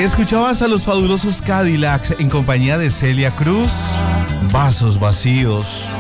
Escuchabas a los fabulosos Cadillacs en compañía de Celia Cruz. Vasos vacíos.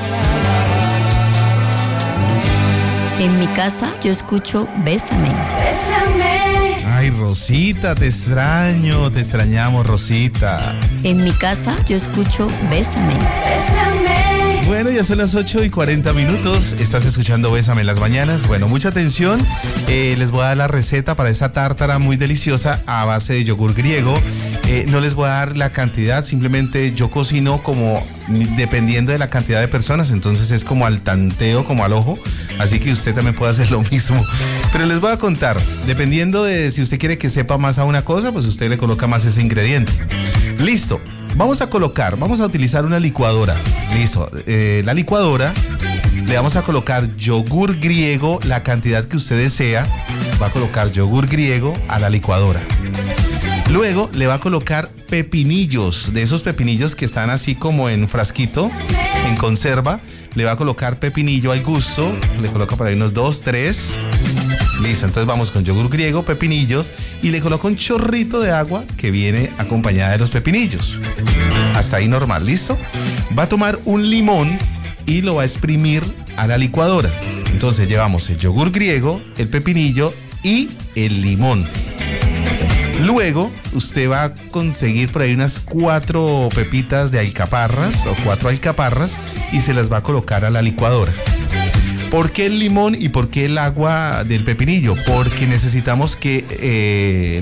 En mi casa yo escucho Bésame. Bésame. Ay, Rosita, te extraño, te extrañamos, Rosita. En mi casa yo escucho Bésame. Bésame. Bueno, ya son las 8:40. Estás escuchando Bésame en las mañanas. Bueno, mucha atención. Les voy a dar la receta para esta tártara muy deliciosa a base de yogur griego. No les voy a dar la cantidad, simplemente yo cocino como dependiendo de la cantidad de personas, entonces es como al tanteo, como al ojo, así que usted también puede hacer lo mismo. Pero les voy a contar, dependiendo de si usted quiere que sepa más a una cosa, pues usted le coloca más ese ingrediente. Listo, vamos a utilizar una licuadora. Listo, la licuadora, le vamos a colocar yogur griego, la cantidad que usted desea, va a colocar yogur griego a la licuadora. Luego le va a colocar pepinillos, de esos pepinillos que están así como en frasquito, en conserva. Le va a colocar pepinillo al gusto, le coloca por ahí unos 2, 3. Listo, entonces vamos con yogur griego, pepinillos y le coloca un chorrito de agua que viene acompañada de los pepinillos. Hasta ahí normal, ¿listo? Va a tomar un limón y lo va a exprimir a la licuadora. Entonces llevamos el yogur griego, el pepinillo y el limón. Luego, usted va a conseguir por ahí unas 4 pepitas de alcaparras o 4 alcaparras y se las va a colocar a la licuadora. ¿Por qué el limón y por qué el agua del pepinillo? Porque necesitamos que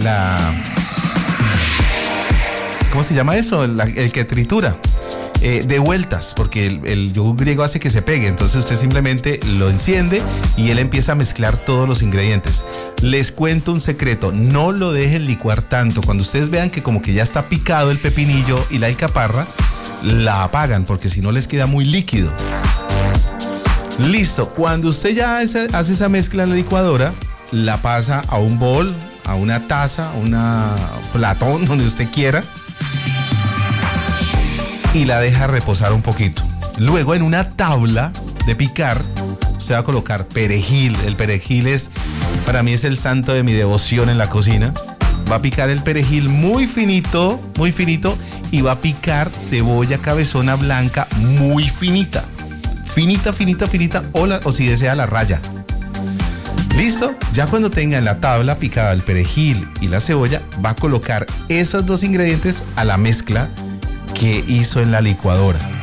¿cómo se llama eso? El que tritura. De vueltas, porque el yogur griego hace que se pegue, entonces usted simplemente lo enciende y él empieza a mezclar todos los ingredientes. Les cuento un secreto, no lo dejen licuar tanto. Cuando ustedes vean que como que ya está picado el pepinillo y la alcaparra, la apagan porque si no les queda muy líquido. Listo, cuando usted ya hace esa mezcla en la licuadora, la pasa a un bol, a una taza, a un platón, donde usted quiera, y la deja reposar un poquito. Luego en una tabla de picar usted va a colocar perejil. El perejil para mí es el santo de mi devoción en la cocina. Va a picar el perejil muy finito y va a picar cebolla cabezona blanca muy finita. Finita o si desea la raya. ¿Listo? Ya cuando tenga en la tabla picada el perejil y la cebolla, va a colocar esos 2 ingredientes a la mezcla que hizo en la licuadora.